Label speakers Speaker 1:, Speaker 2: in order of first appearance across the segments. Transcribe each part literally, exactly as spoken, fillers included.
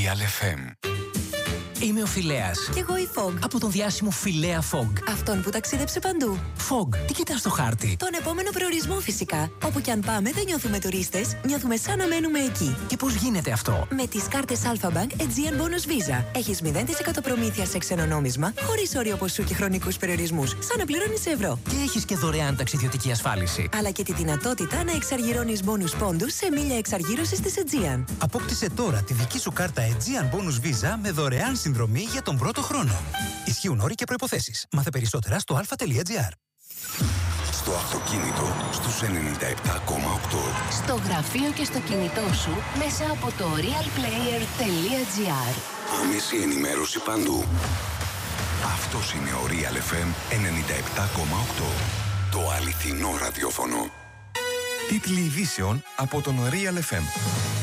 Speaker 1: Real εφ εμ. Είμαι ο Φιλέας.
Speaker 2: Κι εγώ η Fog.
Speaker 1: Από τον διάσημο Φιλέα Fog.
Speaker 2: Αυτόν που ταξίδεψε παντού.
Speaker 1: Fog, τι κοιτάς στο χάρτη?
Speaker 2: Τον επόμενο προορισμό φυσικά. Όπου κι αν πάμε δεν νιώθουμε τουρίστες, νιώθουμε σαν να μένουμε εκεί.
Speaker 1: Και πώς γίνεται αυτό?
Speaker 2: Με τις κάρτες Alpha Bank Aegean Bonus Visa. Έχεις μηδέν τοις εκατό προμήθεια σε ξένο νόμισμα, χωρίς όριο ποσού και χρονικούς περιορισμούς. Σαν να πληρώνεις ευρώ.
Speaker 1: Και έχεις και δωρεάν ταξιδιωτική ασφάλιση.
Speaker 2: Αλλά και τη δυνατότητα να εξαργυρώνεις bonus πόντους σε μίλια εξαργύρωσης της Aegean.
Speaker 3: Απόκτησε τώρα τη δική σου κάρτα Aegean Bonus Visa με δωρεάν συνδρομή για τον πρώτο χρόνο. Ισχύουν όροι και προϋποθέσεις. Μάθε περισσότερα στο αλφα τελεία τζι άρ.
Speaker 4: Στο αυτοκίνητο στους ενενήντα επτά κόμμα οκτώ.
Speaker 5: Στο γραφείο και στο κινητό σου μέσα από το real player τελεία τζι άρ.
Speaker 4: Άμεση ενημέρωση παντού. Αυτός είναι ο Real εφ εμ ενενήντα επτά κόμμα οκτώ. Το αληθινό ραδιόφωνο.
Speaker 6: Τίτλοι ειδήσεων από τον Real εφ εμ.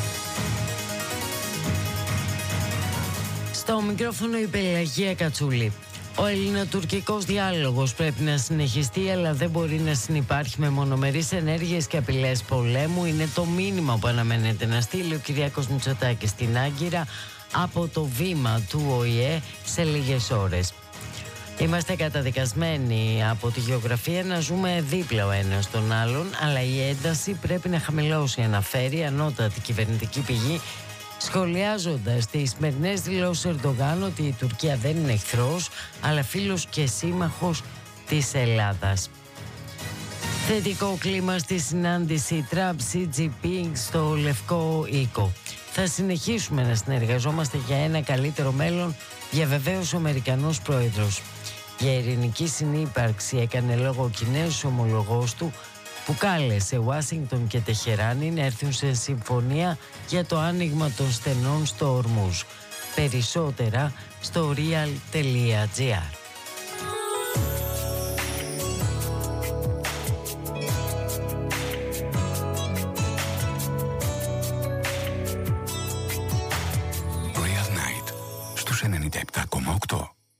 Speaker 7: Στο μικρόφωνο η Πελαγία Κατσούλη. Ο ελληνοτουρκικός διάλογος πρέπει να συνεχιστεί, αλλά δεν μπορεί να συνυπάρχει με μονομερείς ενέργειες και απειλές πολέμου. Είναι το μήνυμα που αναμένεται να στείλει ο Κυριάκος Μητσοτάκης στην Άγκυρα από το βήμα του Ο Η Ε σε λίγες ώρες. Είμαστε καταδικασμένοι από τη γεωγραφία να ζούμε δίπλα ο ένας στον άλλον, αλλά η ένταση πρέπει να χαμηλώσει, αναφέρει ανώτατη κυβερνητική πηγή, σχολιάζοντας τις σημερινές δηλώσεις Ερντογάν ότι η Τουρκία δεν είναι εχθρός, αλλά φίλος και σύμμαχος της Ελλάδας. Θετικό κλίμα στη συνάντηση Τραμπ-Σι Τζινπίνγκ στο Λευκό Οίκο. Θα συνεχίσουμε να συνεργαζόμαστε για ένα καλύτερο μέλλον, διαβεβαίωσε ο Αμερικανός πρόεδρος. Για ειρηνική συνύπαρξη έκανε λόγο ο Κινέζος ομολογός του, που κάλεσε Ουάσιγκτον και Τεχεράνη να έρθουν σε συμφωνία για το άνοιγμα των στενών στο Ορμούζ. Περισσότερα στο real τελεία τζι άρ.
Speaker 4: Real Night στους ενενήντα επτά κόμμα οκτώ.